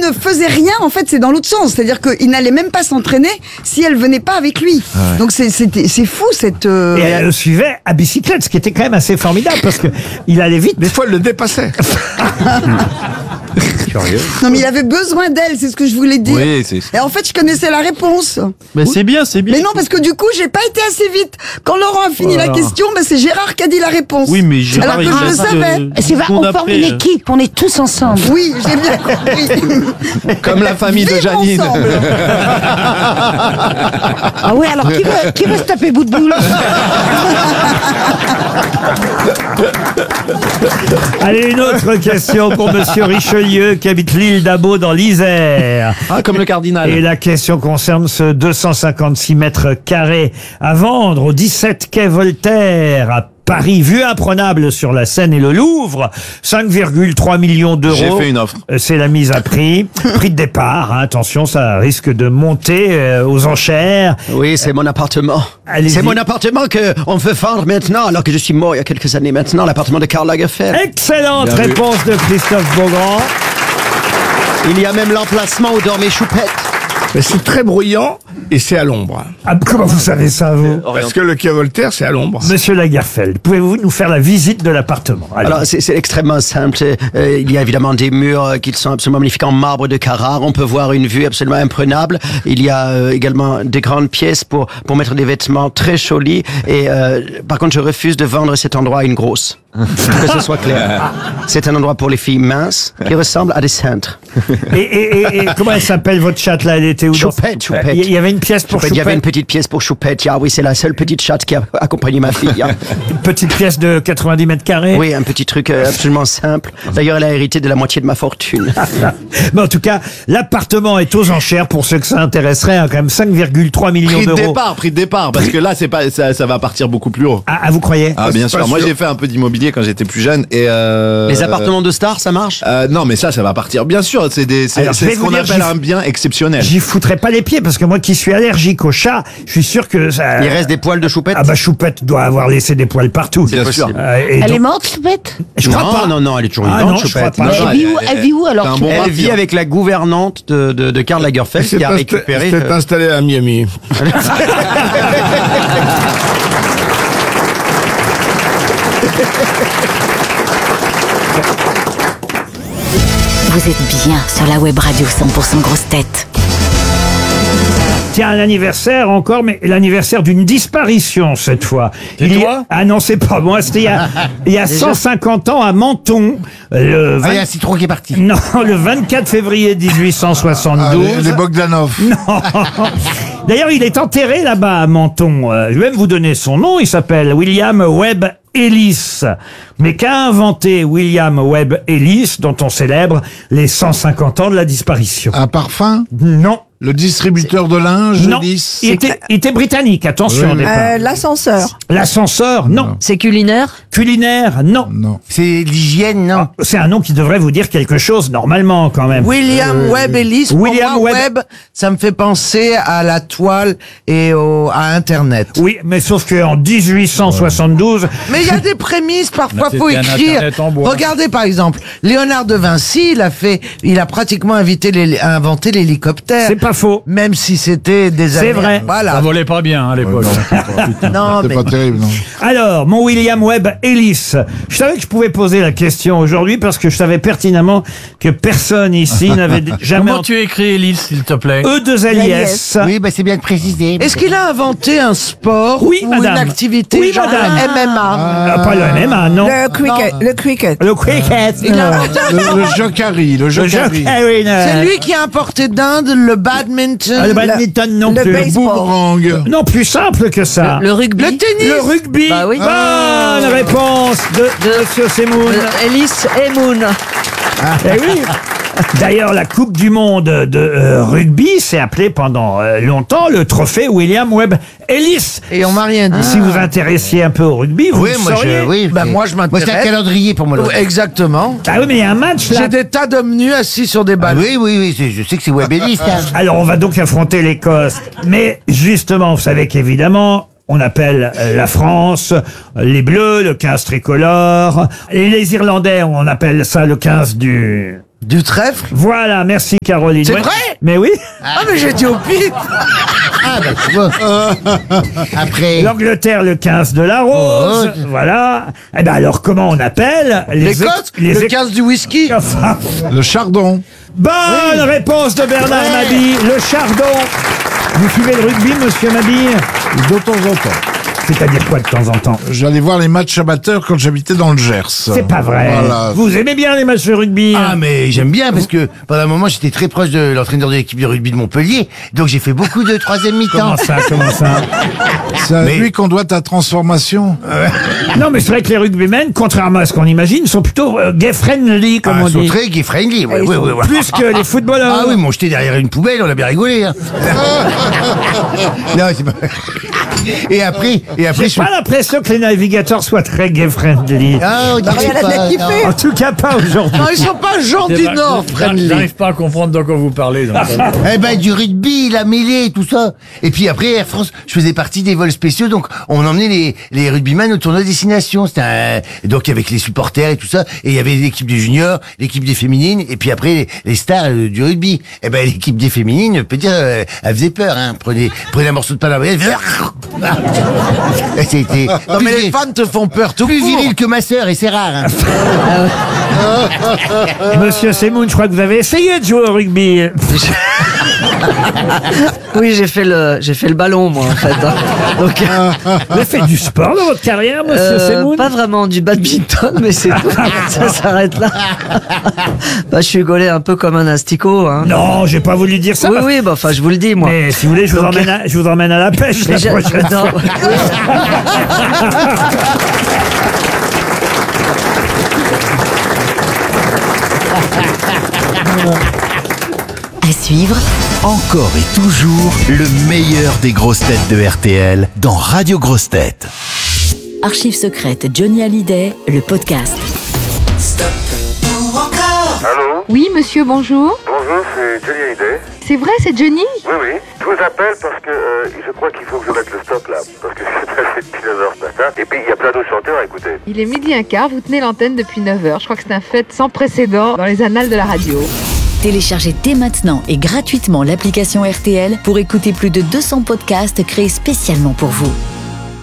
ne faisait rien, en fait, c'est dans l'autre sens. C'est-à-dire qu'il n'allait même pas s'entraîner si elle venait pas avec lui. Donc c'est fou cette. Et elle le suivait à bicyclette, ce qui était quand même assez formidable parce que il allait vite. Des fois, elle le dépassait. Curieux. Non, mais il avait besoin d'elle, c'est ce que je voulais dire. Oui, Et en fait, je connaissais la réponse. Mais c'est bien, c'est bien. Mais non, parce que du coup, j'ai pas été assez vite. Quand Laurent a fini la question, c'est Gérard qui a dit la réponse. Oui, mais Gérard, alors que je le savais. C'est vrai, on forme une équipe, on est tous ensemble. Oui, j'ai bien compris. Comme la famille de Vivre Janine. ensemble. Ah ouais, alors qui veut se taper bout de boule? Allez, une autre question pour Monsieur Richelieu qui habite l'île d'Abo dans l'Isère. Ah, comme le cardinal. Et la question concerne ce 256 mètres carrés à vendre au 17 quai Voltaire à Paris, vue imprenable sur la Seine et le Louvre, 5,3 millions d'euros. J'ai fait une offre. C'est la mise à prix. Prix de départ, hein, attention, ça risque de monter aux enchères. Oui, c'est mon appartement. Allez-y. C'est mon appartement que on veut vendre maintenant, alors que je suis mort il y a quelques années maintenant, l'appartement de Karl Lagerfeld. Excellente Bien vu. réponse de Christophe Beaugrand. Il y a même l'emplacement où dormait Choupette. Mais c'est très bruyant et c'est à l'ombre. Ah, comment vous savez ça, vous? Parce que le quai Voltaire, c'est à l'ombre. Monsieur Lagerfeld, pouvez-vous nous faire la visite de l'appartement? Allez. Alors, c'est extrêmement simple. Il y a évidemment des murs qui sont absolument magnifiques en marbre de Carrare. On peut voir une vue absolument imprenable. Il y a également des grandes pièces pour mettre des vêtements très jolis. Et par contre, je refuse de vendre cet endroit à une grosse. Que ce soit clair. C'est un endroit pour les filles minces qui ressemblent à des cintres. Et comment elle s'appelle votre chatte là? Elle était où? Choupette, Choupette. Il y avait une pièce pour Il y avait une Choupette. petite pièce pour Choupette. Ah oui, c'est la seule petite chatte qui a accompagné ma fille. Hein. Une petite pièce de 90 mètres carrés. Oui, un petit truc absolument simple. D'ailleurs, elle a hérité de la moitié de ma fortune. Mais en tout cas, l'appartement est aux enchères pour ceux que ça intéresserait, hein, quand même 5,3 millions Prix de d'euros. départ, parce que là, c'est pas, ça va partir beaucoup plus haut. Ah, vous croyez? Ah, bien c'est sûr. pas Moi, sûr. j'ai fait un peu d'immobilier quand j'étais plus jeune et Les appartements de stars, ça marche? non, mais ça va partir. Bien sûr, c'est Alors, je vais ce vous qu'on dire, appelle un bien exceptionnel. J'y foutrais pas les pieds parce que moi qui suis allergique aux chats, je suis sûr que ça. Il reste des poils de Choupette? Ah bah Choupette doit avoir laissé des poils partout. Bien sûr. Et Elle donc- est morte, Choupette? Je crois pas. Non, elle est toujours Ah vivante, non, je Choupette. crois pas. Non, Elle vit où c'est alors? un bon Elle martyr. vit avec la gouvernante de Karl Lagerfeld qui a récupéré... C'était installé à Miami. Vous êtes bien sur la web radio 100% grosse tête. Tiens, un anniversaire encore, mais l'anniversaire d'une disparition cette fois. C'est toi Ah non, c'est pas moi. C'était il y a 150 ans à Menton. Le Ah, il y a un citron qui est parti. Non, le 24 février 1872. Les Bogdanov. Non. D'ailleurs, il est enterré là-bas à Menton. Je vais même vous donner son nom. Il s'appelle William Webb Ellis. Mais qu'a inventé William Webb Ellis, dont on célèbre les 150 ans de la disparition? Un parfum. Non. Le distributeur de linge. Non. Lys. Il était britannique, attention Oui, au départ. L'ascenseur. L'ascenseur, non. C'est culinaire? Culinaire, non. Non. C'est l'hygiène, non? C'est un nom qui devrait vous dire quelque chose normalement quand même. William Webb Ellis. Pour William moi, Webb. Webb, ça me fait penser à la toile et à Internet. Oui, mais sauf qu'en 1872, Mais il y a des prémices, parfois C'était faut un écrire. Internet en bois. Regardez par exemple, Léonard de Vinci, il a pratiquement inventé l'hélicoptère. c'est pas faux. Même si c'était des C'est années. vrai. Ça Voilà. volait pas bien à l'époque. Non, C'est mais pas terrible, non. Alors, mon William Webb Ellis, je savais que je pouvais poser la question aujourd'hui parce que je savais pertinemment que personne ici n'avait jamais Comment tu écris, Elise, s'il te plaît? E2LIS. Oui, bah c'est bien de préciser. est-ce qu'il a inventé un sport Oui, ou madame. une activité Oui, genre madame. MMA? Pas le MMA, non. Le cricket. Le cricket. Le cricket. Il a- Le Jokari. Le Le jeu Jokari. C'est lui qui a importé d'Inde le badminton. Le badminton non le plus. baseball. Boomerang. Non, plus simple que ça. Le rugby? Le tennis. Le rugby. Bah oui. Bonne réponse de Monsieur Semoun. Ellis et Moon. Eh oui. D'ailleurs, la Coupe du Monde de rugby s'est appelée pendant longtemps le trophée William Webb Ellis. Et on m'a rien dit. Si vous intéressiez un peu au rugby, vous le sauriez. Ben, moi, je m'intéresse. c'est un calendrier pour moi. là. Exactement. Ah oui, mais il y a un match là. J'ai des tas d'hommes nus assis sur des Ah balles. oui, je sais que c'est Webéliste. Alors, on va donc affronter l'Écosse. Mais justement, vous savez qu'évidemment, on appelle la France les Bleus, le 15 tricolore. Et les Irlandais, on appelle ça le 15 du Du trèfle. Voilà, merci Caroline. C'est Ouais. vrai? Mais oui. Ah, mais j'ai dit au pif. Ah, bah, tu vois. Après. L'Angleterre, le 15 de la rose. Voilà. Eh ben alors, comment on appelle L'Écosse, le 15 du whisky. Enfin, Le chardon. bonne réponse de Bernard Mabille. Le chardon. Vous suivez le rugby, monsieur Mabille? De temps en temps. C'est-à-dire quoi de temps en temps? J'allais voir les matchs amateurs quand j'habitais dans le Gers. C'est pas vrai. Voilà. Vous aimez bien les matchs de rugby? Ah, mais j'aime bien parce que pendant un moment, j'étais très proche de l'entraîneur de l'équipe de rugby de Montpellier. Donc, j'ai fait beaucoup de troisième mi-temps. Comment ça? C'est à Mais- lui qu'on doit ta transformation. Non, mais c'est vrai que les rugbymen, contrairement à ce qu'on imagine, sont plutôt gay-friendly, comme Ah, on ils sont dit. très gay-friendly. Ouais, ouais, ouais, ouais. Plus que les footballeurs. Ah oui, m'ont jeté derrière une poubelle, on a bien rigolé. Hein. Non, c'est pas... Et après, J'ai je... pas l'impression que les navigateurs soient très gay-friendly. Ah, on dirait rien à pas, kiffer. En tout cas, pas aujourd'hui. Non, ils sont pas gens du Nord, friendly. J'arrive pas à comprendre de quoi vous parlez. donc. Eh ben, du rugby, la mêlée, tout ça. Et puis après, Air France, je faisais partie des vols spéciaux, donc on emmenait les rugbyman au tournoi Destination. C'était donc avec les supporters et tout ça. Et il y avait l'équipe des juniors, l'équipe des féminines, et puis après, les stars du rugby. Eh ben, l'équipe des féminines, je peux dire, elle faisait peur, hein. Prenez un morceau de pain à la elle faisait... C'était Non, mais les fans te font peur tout plus court. viril que ma sœur, et c'est rare, hein. Monsieur Semoun, je crois que vous avez essayé de jouer au rugby. Oui, j'ai fait le ballon, moi, en fait. hein. Donc, Vous avez fait du sport dans votre carrière, monsieur Semoun? pas vraiment du badminton, mais c'est tout. Ça s'arrête là. Bah, je suis gaulé un peu comme un asticot. Hein. Non, j'ai pas voulu dire ça. Oui, oui, bah, enfin, je vous le dis, moi. Mais si vous voulez, je vous emmène à la pêche la Mais j'ai- prochaine non. fois. À suivre, Encore et toujours le meilleur des grosses têtes de RTL dans Radio Grosses Têtes. Archives secrètes Johnny Hallyday, le podcast. Allô? Oui, monsieur, bonjour. Bonjour, c'est Johnny Hallyday. C'est vrai, c'est Johnny? Oui, oui. Je vous appelle parce que je crois qu'il faut que je mette le stop là. Parce que je suis passé depuis 9h ce matin. Et puis il y a plein d'autres chanteurs à écouter. Il est 12h15, vous tenez l'antenne depuis 9h. Je crois que c'est un fait sans précédent dans les annales de la radio. Téléchargez dès maintenant et gratuitement l'application RTL pour écouter plus de 200 podcasts créés spécialement pour vous.